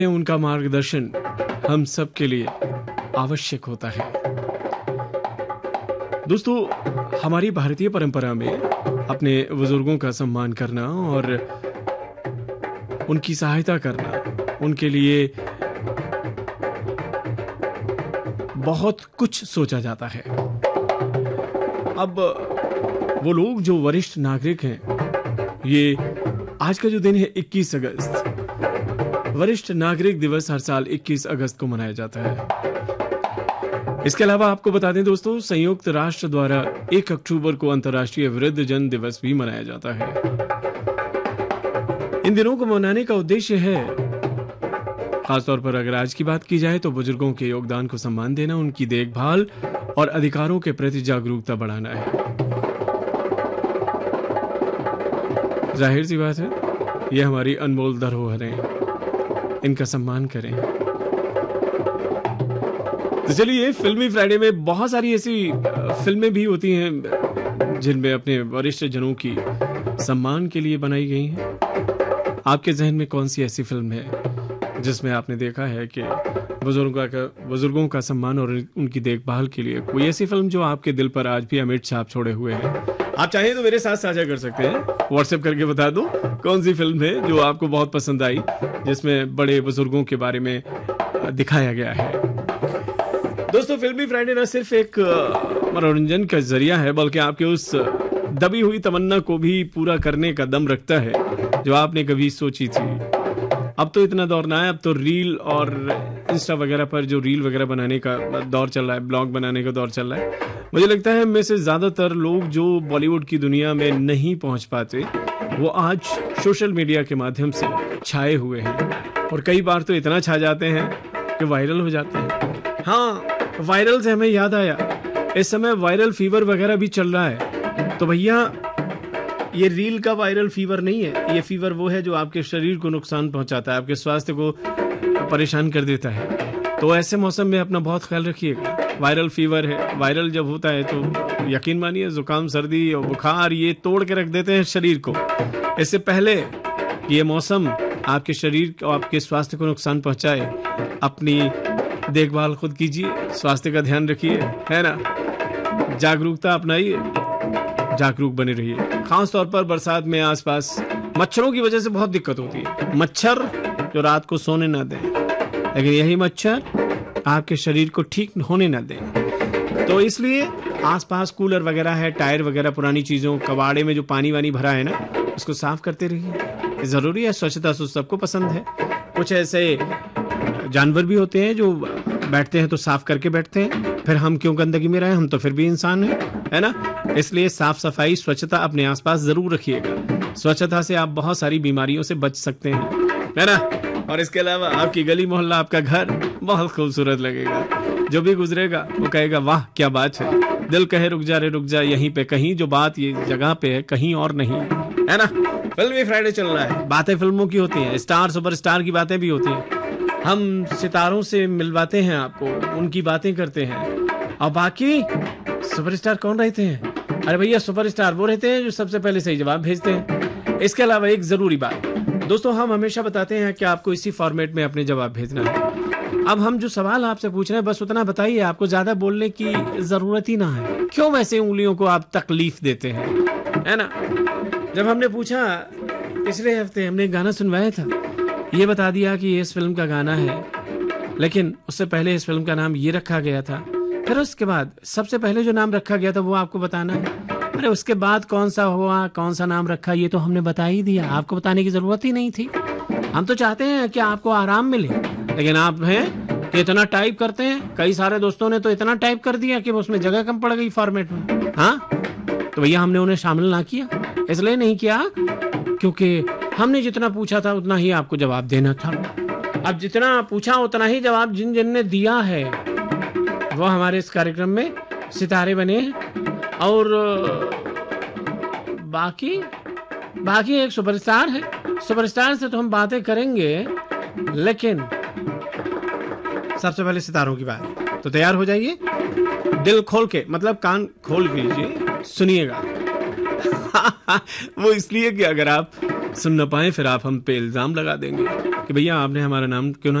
उनका मार्गदर्शन हम सब के लिए आवश्यक होता है। दोस्तों, हमारी भारतीय परंपरा में अपने बुजुर्गों का सम्मान करना और उनकी सहायता करना, उनके लिए बहुत कुछ सोचा जाता है। अब वो लोग जो वरिष्ठ नागरिक हैं, ये आज का जो दिन है 21 अगस्त, वरिष्ठ नागरिक दिवस हर साल 21 अगस्त को मनाया जाता है। इसके अलावा आपको बता दें दोस्तों, संयुक्त राष्ट्र द्वारा 1 अक्टूबर को अंतर्राष्ट्रीय वृद्ध जन दिवस भी मनाया जाता है। इन दिनों को मनाने का उद्देश्य है, खासतौर पर अगर आज की बात की जाए तो बुजुर्गों के योगदान को सम्मान देना, उनकी देखभाल और अधिकारों के प्रति जागरूकता बढ़ाना है। जाहिर सी बात है, ये हमारी अनमोल धरोहरें, इनका सम्मान करें। तो चलिए, फिल्मी फ्राइडे में बहुत सारी ऐसी फिल्में भी होती हैं जिनमें अपने वरिष्ठ जनों की सम्मान के लिए बनाई गई हैं। आपके जहन में कौन सी ऐसी फिल्म है जिसमें आपने देखा है कि बुजुर्गों का सम्मान और उनकी देखभाल के लिए कोई ऐसी फिल्म जो आपके दिल पर आज भी अमिट छाप छोड़े हुए है? आप चाहें तो मेरे साथ साझा कर सकते हैं, व्हाट्सएप करके बता दो कौन सी फिल्म है जो आपको बहुत पसंद आई, जिसमें बड़े बुजुर्गों के बारे में दिखाया गया है। दोस्तों, फिल्मी फ्राइडे न सिर्फ एक मनोरंजन का जरिया है, बल्कि आपके उस दबी हुई तमन्ना को भी पूरा करने का दम रखता है जो आपने कभी सोची थी। अब तो इतना दौर ना है, अब तो रील और इंस्टा वगैरह पर जो रील वगैरह बनाने का दौर चल रहा है, ब्लॉग बनाने का दौर चल रहा है। मुझे लगता है में से ज्यादातर लोग जो बॉलीवुड की दुनिया में नहीं पहुंच पाते, वो आज सोशल मीडिया के माध्यम से छाए हुए हैं, और कई बार तो इतना छा जाते हैं कि वायरल हो जाते हैं। हाँ, वायरल से हमें याद आया, इस समय वायरल फीवर वगैरह भी चल रहा है। तो भैया, ये रील का वायरल फीवर नहीं है, ये फीवर वो है जो आपके शरीर को नुकसान पहुंचाता है, आपके स्वास्थ्य को परेशान कर देता है। तो ऐसे मौसम में अपना बहुत ख्याल रखिएगा। वायरल फीवर है, वायरल जब होता है तो यकीन मानिए जुकाम, सर्दी और बुखार ये तोड़ के रख देते हैं शरीर को। इससे पहले कि ये मौसम आपके शरीर और आपके स्वास्थ्य को नुकसान पहुंचाए, अपनी देखभाल खुद कीजिए, स्वास्थ्य का ध्यान रखिए, है ना। जागरूकता अपनाइए, जागरूक बने रहिए। खास तौर पर बरसात में आसपास मच्छरों की वजह से बहुत दिक्कत होती है। मच्छर जो रात को सोने ना दें, लेकिन यही मच्छर आपके शरीर को ठीक होने ना दें। तो इसलिए आसपास कूलर वगैरह है, टायर वगैरह, पुरानी चीजों, कबाड़े में जो पानी वानी भरा है ना, उसको साफ करते रहिए। जरूरी है, स्वच्छता तो सबको पसंद है। कुछ ऐसे जानवर भी होते हैं जो बैठते हैं तो साफ करके बैठते हैं, फिर हम क्यों गंदगी में रहें, हम तो फिर भी इंसान हैं, है ना। इसलिए साफ सफाई, स्वच्छता अपने आसपास जरूर रखिएगा। स्वच्छता से आप बहुत सारी बीमारियों से बच सकते हैं, है ना। और इसके अलावा आपकी गली मोहल्ला, आपका घर बहुत खूबसूरत लगेगा। जो भी गुजरेगा वो कहेगा वाह क्या बात है। दिल कहे रुक जा रे रुक जा, यहीं पे कहीं, जो बात ये जगह पे है कहीं और नहीं, है ना। फिल्मी फ्राइडे चल रहा है, बातें फिल्मों की होती हैं, स्टार सुपरस्टार की बातें भी होती हैं। हम सितारों से मिलवाते हैं आपको, उनकी बातें करते हैं। और बाकी सुपरस्टार कौन रहते हैं? अरे भैया, सुपरस्टार वो रहते हैं जो सबसे पहले सही जवाब भेजते हैं। इसके अलावा एक जरूरी बात दोस्तों, हम हमेशा बताते हैं कि आपको इसी फॉर्मेट में अपने जवाब भेजना है। अब हम जो सवाल आपसे पूछ रहे हैं बस उतना बताइए, आपको ज्यादा बोलने की जरूरत ही ना है। क्यों वैसे उंगलियों को आप तकलीफ देते हैं, है ना। जब हमने पूछा, पिछले हफ्ते हमने गाना सुनवाया था, ये बता दिया कि ये इस फिल्म का गाना है, लेकिन उससे पहले इस फिल्म का नाम ये रखा गया था। फिर उसके बाद सबसे पहले जो नाम रखा गया था वो आपको बताना है। अरे उसके बाद कौन सा हुआ, कौन सा नाम रखा, ये तो हमने बता ही दिया, आपको बताने की जरूरत ही नहीं थी। हम तो चाहते हैं कि आपको आराम मिले, लेकिन आप हैं कि इतना टाइप करते हैं। कई सारे दोस्तों ने तो इतना टाइप कर दिया कि उसमें जगह कम पड़ गई फॉर्मेट में। हाँ, तो भैया हमने उन्हें शामिल ना किया, इसलिए नहीं किया क्योंकि हमने जितना पूछा था उतना ही आपको जवाब देना था। अब जितना पूछा उतना ही जवाब जिन जिन ने दिया है वो हमारे इस कार्यक्रम में सितारे बने हैं। और बाकी एक सुपरस्टार है। सुपरस्टार से तो हम बातें करेंगे, लेकिन सबसे पहले सितारों की बात। तो तैयार हो जाइए, दिल खोल के, मतलब कान खोल लीजिए, सुनिएगा। वो इसलिए कि अगर आप सुन न पाए फिर आप हम पे इल्जाम लगा देंगे कि भैया आपने हमारा नाम क्यों